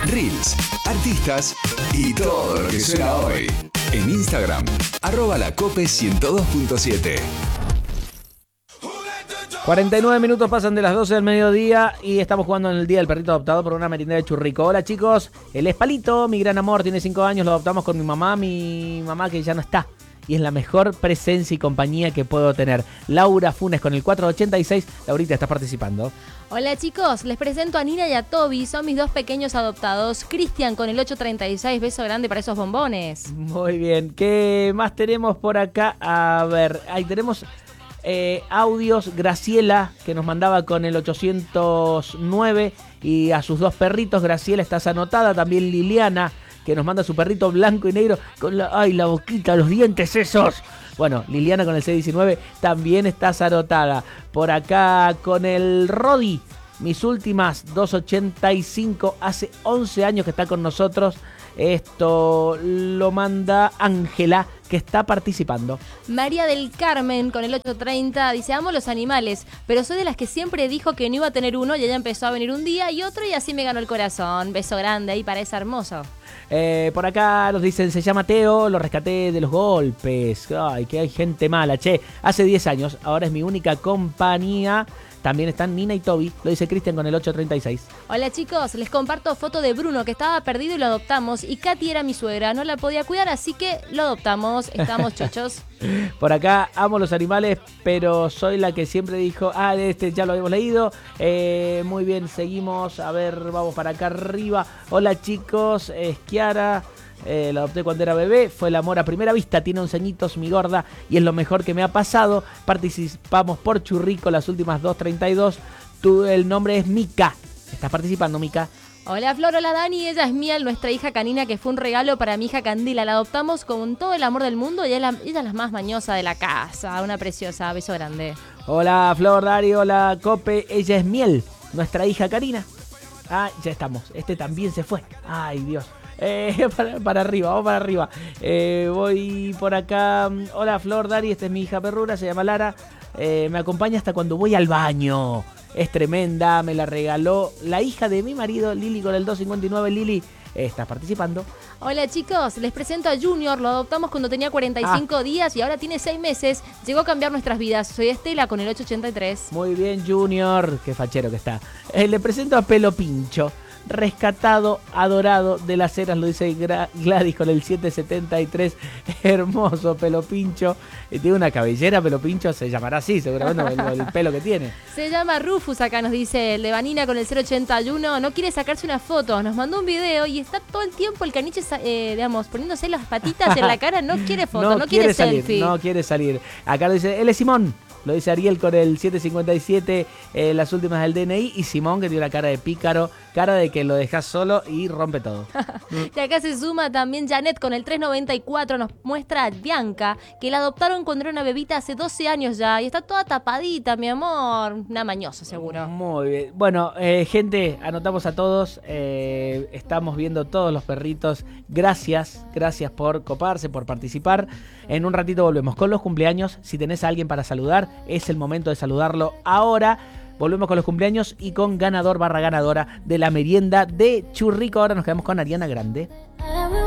Reels, artistas y todo lo que suena hoy. En Instagram, @lacope102.7. 49 minutos pasan de las 12 del mediodía y estamos jugando en el Día del Perrito Adoptado por una merindera de Churrico. Hola chicos, él es Palito, mi gran amor, tiene 5 años, lo adoptamos con mi mamá que ya no está. Y es la mejor presencia y compañía que puedo tener. Laura Funes con el 486. Laurita, estás participando. Hola chicos, les presento a Nina y a Toby, son mis dos pequeños adoptados. Cristian con el 836, beso grande para esos bombones. Muy bien, ¿qué más tenemos por acá? A ver, ahí tenemos audios. Graciela, que nos mandaba con el 809 y a sus dos perritos. Graciela, estás anotada. También Liliana, que nos manda su perrito blanco y negro con la boquita, los dientes esos. Bueno, Liliana con el 619 también estás anotada. Por acá con el Rodi, mis últimas 285, hace 11 años que está con nosotros. Esto lo manda Ángela, que está participando. María del Carmen con el 830 dice: amo los animales, pero soy de las que siempre dijo que no iba a tener uno y ella empezó a venir un día y otro y así me ganó el corazón. Beso grande ahí para ese hermoso. Por acá nos dicen, se llama Teo, lo rescaté de los golpes. Ay, que hay gente mala, che. Hace 10 años, ahora es mi única compañía. También están Nina y Toby, lo dice Cristian con el 836. Hola chicos, les comparto foto de Bruno que estaba perdido y lo adoptamos. Y Katy era mi suegra, no la podía cuidar, así que lo adoptamos. Estamos chochos. Por acá, amo los animales, pero soy la que siempre dijo, ya lo habíamos leído. Muy bien, seguimos. A ver, vamos para acá arriba. Hola chicos, es Kiara. La adopté cuando era bebé, fue el amor a primera vista, tiene 11 añitos, mi gorda, y es lo mejor que me ha pasado. Participamos por Churrico las últimas 232. El nombre es Mica. ¿Estás participando, Mica? Hola Flor, hola Dani, ella es Miel, nuestra hija canina que fue un regalo para mi hija Candila. La adoptamos con todo el amor del mundo y ella es la más mañosa de la casa. Una preciosa, beso grande. Hola Flor, Dari, hola Cope, ella es Miel, nuestra hija Karina. Ya estamos, este también se fue. Ay Dios. Para arriba, vamos para arriba. Voy por acá. Hola Flor, Dari, esta es mi hija perrura, se llama Lara. Me acompaña hasta cuando voy al baño. Es tremenda, me la regaló la hija de mi marido, Lili con el 259. Lili, ¿estás participando? Hola chicos, les presento a Junior, lo adoptamos cuando tenía 45 días y ahora tiene 6 meses. Llegó a cambiar nuestras vidas. Soy Estela con el 883. Muy bien Junior, qué fachero que está. Le presento a Pelo Pincho. Rescatado, adorado de las Heras, lo dice Gladys con el 773. Hermoso Pelo Pincho. Tiene una cabellera, Pelo Pincho, se llamará así seguramente el pelo que tiene. Se llama Rufus, acá nos dice el de Vanina con el 081. No quiere sacarse una foto, nos mandó un video y está todo el tiempo el caniche, poniéndose las patitas en la cara. No quiere foto, no quiere salir, selfie. No quiere salir. Acá lo dice, él es Simón. Lo dice Ariel con el 757, las últimas del DNI. Y Simón, que tiene una cara de pícaro, cara de que lo dejas solo y rompe todo. Y acá se suma también Janet con el 394. Nos muestra a Bianca, que la adoptaron cuando era una bebita hace 12 años ya. Y está toda tapadita, mi amor. Una mañosa, seguro. Muy bien. Bueno, gente, anotamos a todos. Estamos viendo todos los perritos. Gracias por coparse, por participar. En un ratito volvemos con los cumpleaños. Si tenés a alguien para saludar, es el momento de saludarlo ahora. Volvemos con los cumpleaños y con ganador/ganadora de la merienda de Churrico. Ahora nos quedamos con Ariana Grande.